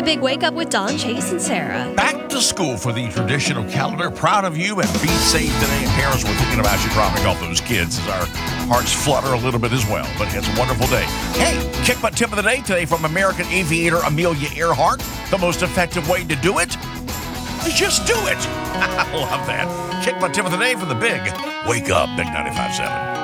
Big Wake Up with Don, Chase, and Sarah. Back to school for the traditional calendar. Proud of you and be safe today. And parents, we're thinking about you dropping off those kids as our hearts flutter a little bit as well. But it's a wonderful day. Hey, kick butt tip of the day today from American aviator Amelia Earhart. The most effective way to do it is just do it. I love that. Kick butt tip of the day from the Big Wake Up Big 95.7.